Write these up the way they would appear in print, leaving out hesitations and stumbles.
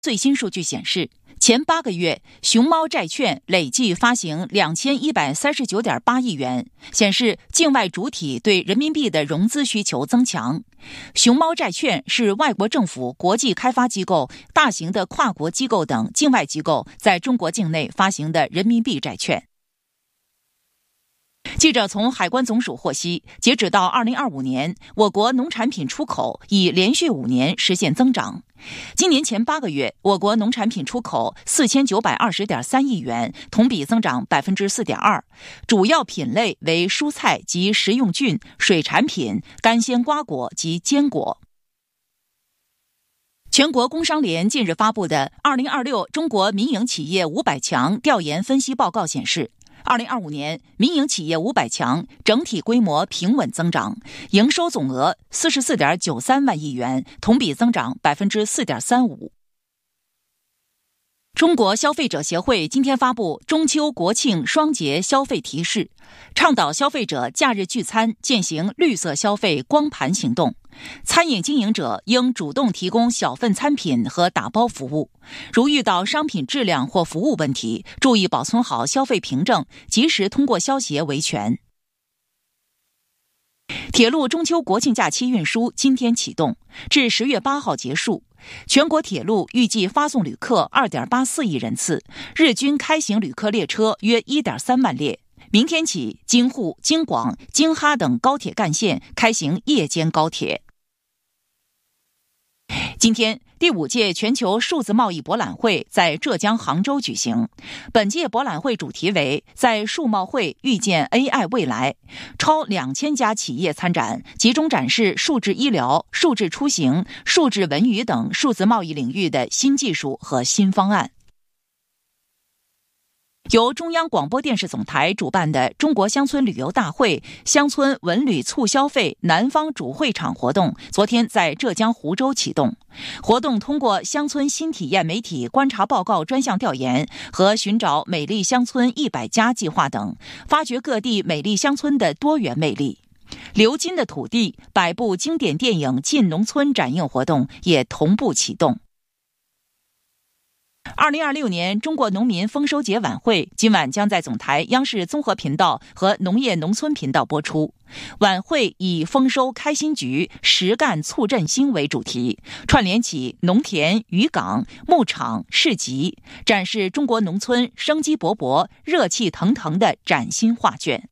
最新数据显示，前8个月熊猫债券累计发行2139.8亿元，显示境外主体对人民币的融资需求增强。熊猫债券是外国政府、国际开发机构、大型的跨国机构等境外机构在中国境内发行的人民币债券。记者从海关总署获悉，截止到2025年，我国农产品出口已连续5年实现增长。今年前8个月，我国农产品出口4920.3亿元，同比增长 4.2%， 主要品类为蔬菜及食用菌、水产品、干鲜瓜果及坚果。全国工商联近日发布的2026中国民营企业500强调研分析报告显示，2025年民营企业500强整体规模平稳增长，营收总额44.93万亿元，同比增长 4.35%。中国消费者协会今天发布中秋国庆双节消费提示，倡导消费者假日聚餐践行绿色消费光盘行动。餐饮经营者应主动提供小份餐品和打包服务，如遇到商品质量或服务问题，注意保存好消费凭证，及时通过消协维权。铁路中秋国庆假期运输今天启动，至10月8号结束。全国铁路预计发送旅客 2.84 亿人次，日均开行旅客列车约 1.3 万列。明天起，京沪、京广、京哈等高铁干线开行夜间高铁。今天，第5届全球数字贸易博览会在浙江杭州举行。本届博览会主题为在数贸会遇见 AI 未来，超2000家企业参展，集中展示数字医疗、数字出行、数字文娱等数字贸易领域的新技术和新方案。由中央广播电视总台主办的中国乡村旅游大会乡村文旅促消费南方主会场活动昨天在浙江湖州启动。活动通过乡村新体验媒体观察报告专项调研和寻找美丽乡村100家计划等，发掘各地美丽乡村的多元魅力。流金的土地100部经典电影进农村展映活动也同步启动。2026年中国农民丰收节晚会今晚将在总台央视综合频道和农业农村频道播出。晚会以丰收开心局、实干促振兴为主题，串联起农田、渔港、牧场、市集，展示中国农村生机勃勃、热气腾腾的崭新画卷。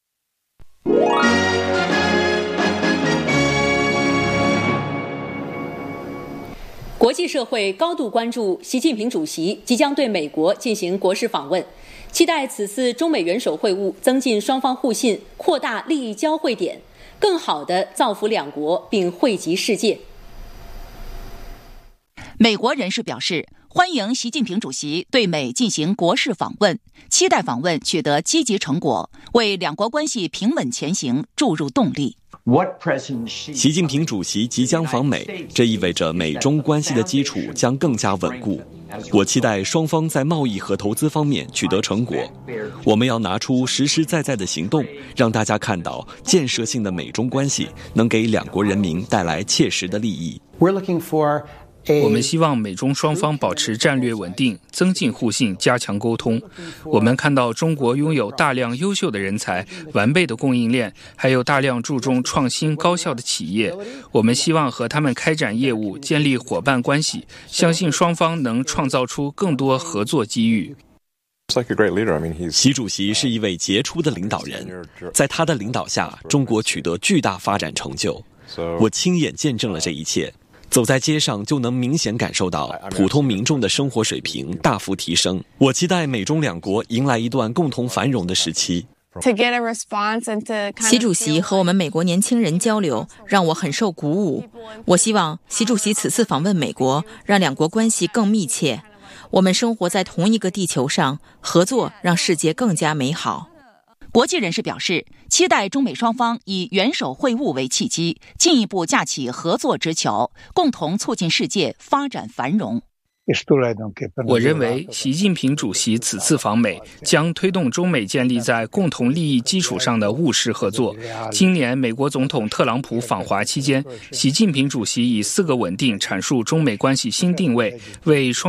国际社会高度关注习近平主席即将对美国进行国事访问，期待此次中美元首会晤增进双方互信，扩大利益交汇点，更好地造福两国并惠及世界。 美国人士表示，欢迎习近平主席对美进行国事访问，期待访问取得积极成果，为两国关系平稳前行注入动力。 习近平主席即将访美，这意味着美中关系的基础将更加稳固。我期待双方在贸易和投资方面取得成果。我们要拿出实实在在的行动，让大家看到建设性的美中关系能给两国人民带来切实的利益。 我们希望美中双方保持战略稳定，增进互信，加强沟通。我们看到中国拥有大量优秀的人才、完备的供应链，还有大量注重创新高效的企业。我们希望和他们开展业务，建立伙伴关系，相信双方能创造出更多合作机遇。 习主席是一位杰出的领导人，在他的领导下，中国取得巨大发展成就。我亲眼见证了这一切。走在街上就能明显感受到普通民众的生活水平大幅提升。我期待美中两国迎来一段共同繁荣的时期。 习主席和我们美国年轻人交流，让我很受鼓舞。我希望习主席此次访问美国，让两国关系更密切。我们生活在同一个地球上，合作让世界更加美好。 国际人士表示，期待中美双方以元首会晤为契机，进一步架起合作之桥，共同促进世界发展繁荣。 我认为习近平主席此次访美将推动中美建立在共同利益基础上的务实合作。今年美国总统特朗普访华期间，习近平主席以4个稳定阐述中美关系新定位，为双